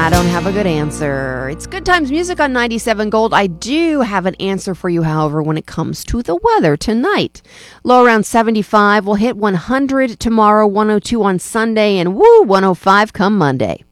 I don't have a good answer. It's Good Times Music on 97 Gold. I do have an answer for you, however, when it comes to the weather tonight. Low around 75. We'll hit 100 tomorrow, 102 on Sunday, and 105 come Monday.